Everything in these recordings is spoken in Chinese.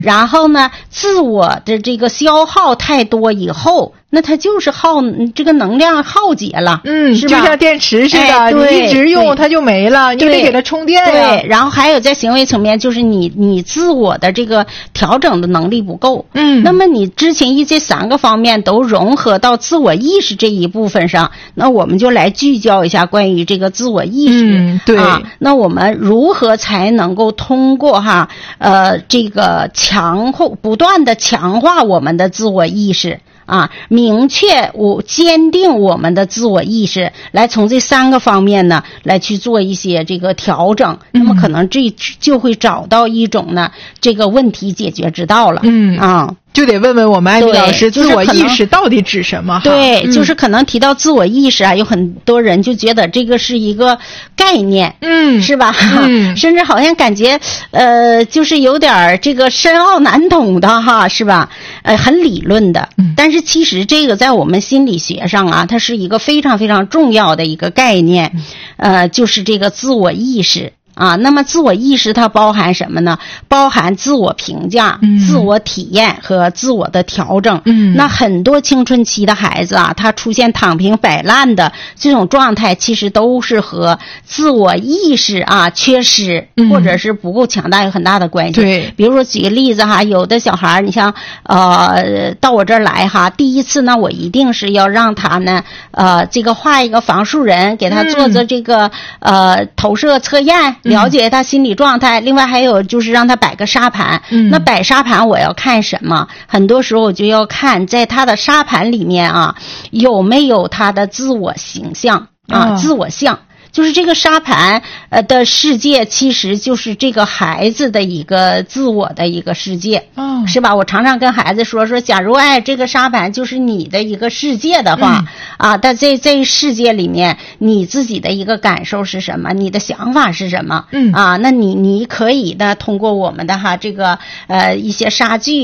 然后呢，自我的这个消耗太多以后，那它就是这个能量耗竭了，是吧？ 就像电池似的，你一直用它就没了，你得给它充电呀。 对，然后还有在行为层面，就是你自我的这个调整的能力不够，那么你之前这3个方面都融合到自我意识这一部分上，那我们就来聚焦一下关于这个自我意识， 对那我们如何才能够通过这个不断的强化我们的自我意识明确坚定我们的自我意识，来从这3个方面呢来去做一些这个调整，那么可能这就会找到一种呢这个问题解决之道了。 就得问问我们艾米老师，自我意识到底指什么？ 对，就是可能提到自我意识有很多人就觉得这个是一个概念，是吧？甚至好像感觉就是有点这个深奥难懂的是吧？很理论的。但是其实这个在我们心理学上它是一个非常非常重要的一个概念，就是这个自我意识。那么自我意识它包含什么呢？包含自我评价、自我体验和自我的调整。那很多青春期的孩子他出现躺平摆烂的这种状态，其实都是和自我意识缺失或者是不够强大有很大的关系。 对， 比如说举个例子有的小孩你像到我这儿来第一次呢，我一定是要让他呢这个画一个房树人，给他做这个投射测验。了解他心理状态，另外还有就是让他摆个沙盘。那摆沙盘我要看什么？很多时候我就要看在他的沙盘里面有没有他的自我形象自我像。就是这个沙盘的世界其实就是这个孩子的一个自我的一个世界，是吧？我常常跟孩子说假如这个沙盘就是你的一个世界的话但在这世界里面你自己的一个感受是什么？你的想法是什么？那你可以呢通过我们的这个一些沙具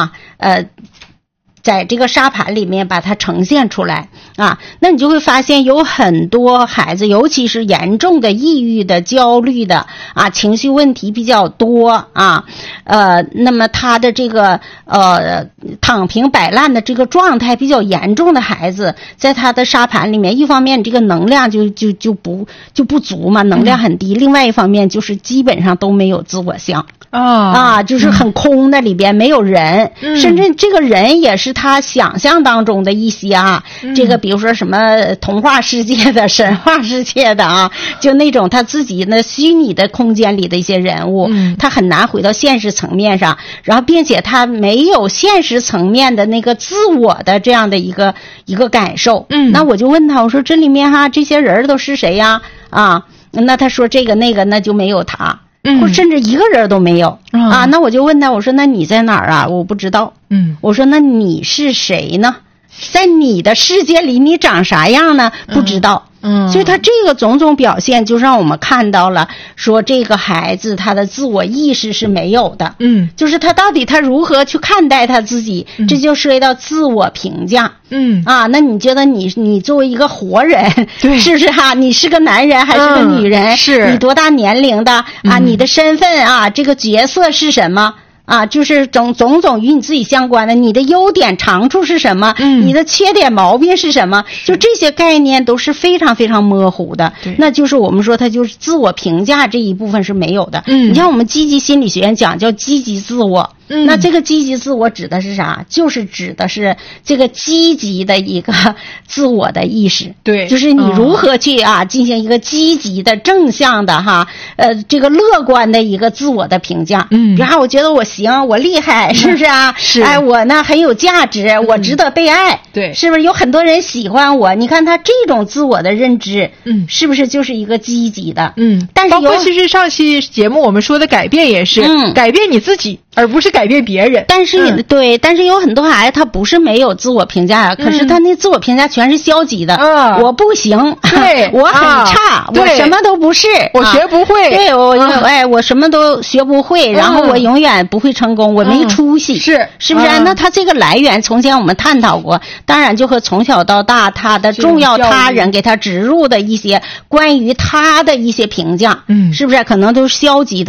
在这个沙盘里面把它呈现出来那你就会发现有很多孩子，尤其是严重的抑郁的、焦虑的情绪问题比较多那么他的这个躺平摆烂的这个状态比较严重的孩子，在他的沙盘里面，一方面这个能量就不足嘛，能量很低；另外一方面就是基本上都没有自我像就是很空的，里边没有人，甚至这个人也是他想象当中的一些这个比如说什么童话世界的、神话世界的就那种他自己的虚拟的空间里的一些人物，他很难回到现实层面上，然后并且他没有现实层面的那个自我的这样的一个感受。那我就问他，我说这里面这些人都是谁呀？那他说这个那个那就没有他。或甚至一个人都没有那我就问他，我说那你在哪儿我不知道。我说那你是谁呢？在你的世界里你长啥样呢？不知道。所以他这个种种表现就让我们看到了说这个孩子他的自我意识是没有的。就是他到底他如何去看待他自己，这就涉及到自我评价。那你觉得你作为一个活人，是不是你是个男人还是个女人？ 是你多大年龄的你的身份这个角色是什么？就是种种与你自己相关的，你的优点长处是什么？你的缺点毛病是什么？就这些概念都是非常非常模糊的。那就是我们说它就是自我评价这一部分是没有的。你像我们积极心理学院讲叫积极自我。那这个积极自我指的是啥？就是指的是这个积极的一个自我的意识。 对， 就是你如何去进行一个积极的正向的这个乐观的一个自我的评价。然后我觉得我行，我厉害，是不是是。 我呢很有价值，我值得被爱。 对， 是不是有很多人喜欢我？你看他这种自我的认知，是不是就是一个积极的？但是包括其实上期节目我们说的改变也是，改变你自己，而不是改变别人。 但是对，但是有很多孩子他不是没有自我评价可是他那自我评价全是消极的。我不行， 对， 我很差，我什么都不是， 我学不会。 对，我什么都学不会，然后我永远不会成功，我没出息。是不是？那他这个来源从前我们探讨过，当然就和从小到大他的重要他人给他植入的一些关于他的一些评价，是不是可能都是消极的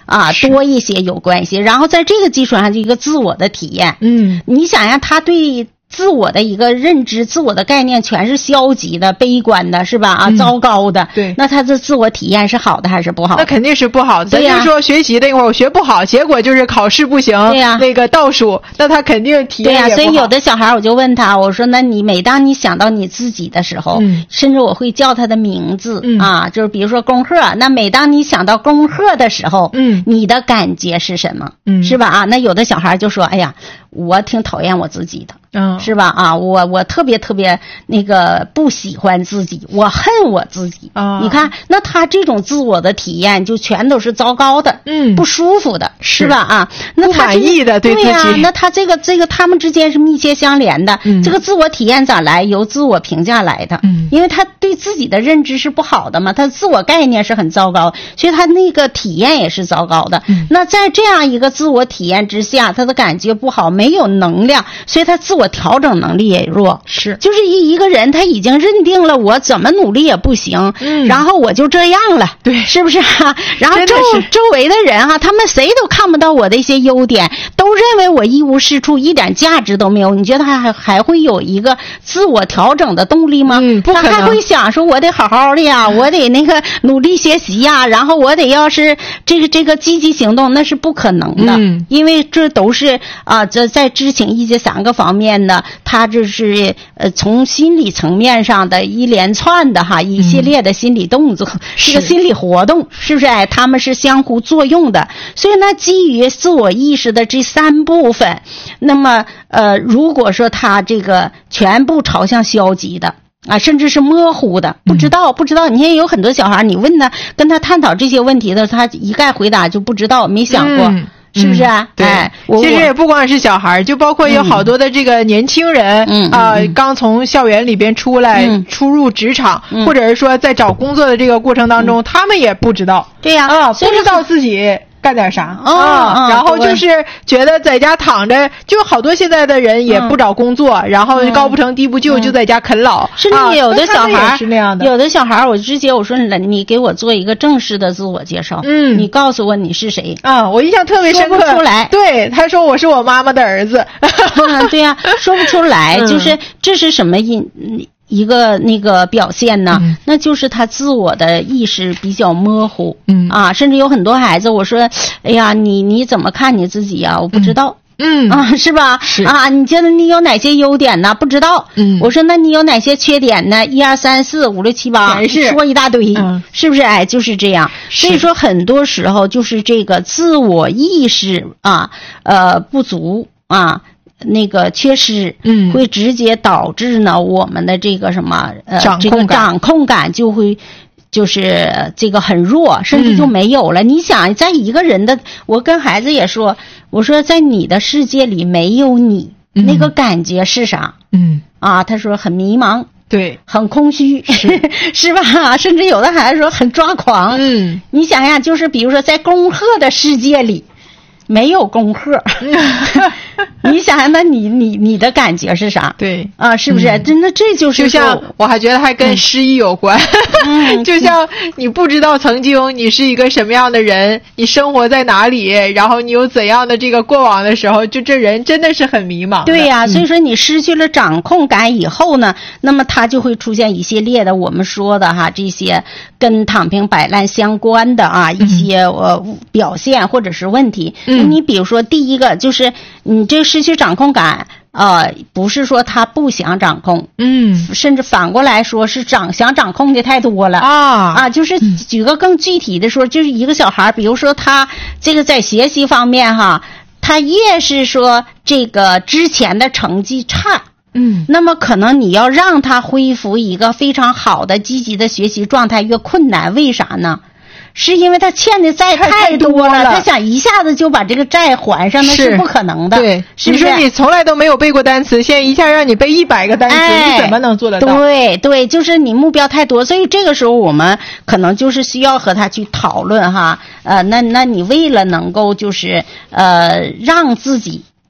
多一些有关系。然后在这个基础上就一个自我的体验。你想想他对自我的一个认知，自我的概念全是消极的、悲观的，是吧？糟糕的。 对， 那他的自我体验是好的还是不好的？ 那肯定是不好的。对呀，就说学习那会儿我学不好，结果就是考试不行。 对呀， 那个倒数，那他肯定体验也不好。 对呀，所以有的小孩我就问他，我说那你每当你想到你自己的时候，甚至我会叫他的名字就是比如说恭贺，那每当你想到恭贺的时候，你的感觉是什么？是吧？那有的小孩就说，哎呀，我挺讨厌我自己的。是吧？我特别那个不喜欢自己，我恨我自己。你看，那他这种自我的体验就全都是糟糕的，不舒服的，是吧？那他不满意的对自己。 对呀，那他这个他们之间是密切相连的。这个自我体验咋来？由自我评价来的。因为他对自己的认知是不好的嘛，他自我概念是很糟糕，所以他那个体验也是糟糕的。那在这样一个自我体验之下，他的感觉不好，没有能量，所以他自我调整能力也弱。 是， 就是一个人他已经认定了我怎么努力也不行，然后我就这样了， 对， 是不是然后周围的人他们谁都看不到我的一些优点，都认为我一无是处，一点价值都没有。你觉得他还会有一个自我调整的动力吗？ 不可能。 他还会想说我得好好的呀，我得那个努力学习呀，然后我得要是这个积极行动，那是不可能的。因为这都是这在知情意见3个方面呢，他这是从心理层面上的一连串的一系列的心理动作，这个心理活动，是不是？他们是相互作用的。所以呢，基于自我意识的这3部分，那么如果说他这个全部朝向消极的甚至是模糊的，不知道。你看有很多小孩，你问他跟他探讨这些问题的，他一概回答就不知道，没想过。是不是对，其实也不光是小孩，就包括有好多的这个年轻人刚从校园里边出来，初入职场，或者是说在找工作的这个过程当中，他们也不知道。 对呀， 不知道自己干点啥然后就是觉得在家躺着，就好多现在的人也不找工作，然后高不成低不就，就在家啃老。 甚至有的小孩是那样的， 有的小孩我直接我说你给我做一个正式的自我介绍，你告诉我你是谁我印象特别深刻。 说不出来。 对，他说我是我妈妈的儿子。 对呀，说不出来，就是这是什么一个那个表现呢？那就是他自我的意识比较模糊。甚至有很多孩子，我说，哎呀，你怎么看你自己呀？我不知道。是吧？ 是你觉得你有哪些优点呢？不知道。我说那你有哪些缺点呢？1、2、3、4、5、6、7、8，说一大堆，是不是？就是这样。所以说很多时候就是这个自我意识不足那个缺失，会直接导致呢我们的这个什么这个掌控感就会就是这个很弱，甚至就没有了。你想在一个人的，我跟孩子也说，我说在你的世界里没有你，那个感觉是啥？他说很迷茫， 对， 很空虚，是吧？甚至有的孩子说很抓狂。你想想，就是比如说在恭贺的世界里没有恭贺，你想想，那你的感觉是啥？ 对是不是？真的，这就是就像我还觉得还跟失忆有关。就像你不知道曾经你是一个什么样的人，你生活在哪里，然后你有怎样的这个过往的时候，就这人真的是很迷茫的。 对呀，所以说你失去了掌控感以后呢，那么他就会出现一系列的我们说的这些跟躺平摆烂相关的一些表现或者是问题。你比如说第一个就是你这失去掌控感，不是说他不想掌控，甚至反过来说是想掌控的太多了就是举个更具体的说，就是一个小孩，比如说他这个在学习方面他越是说这个之前的成绩差，那么可能你要让他恢复一个非常好的积极的学习状态越困难，为啥呢？是因为他欠的债太多了，他想一下子就把这个债还上，那是不可能的。 对， 是不是？ 你说你从来都没有背过单词，现在一下让你背100个单词，你怎么能做得到？ 对，就是你目标太多，所以这个时候我们可能就是需要和他去讨论那你为了能够就是让自己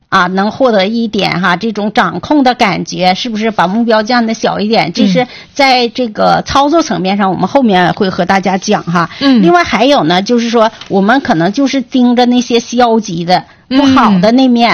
啊，能获得一点哈这种掌控的感觉，是不是把目标降得小一点？这是在这个操作层面上，我们后面会和大家讲哈。另外还有呢，就是说我们可能就是盯着那些消极的、不好的那面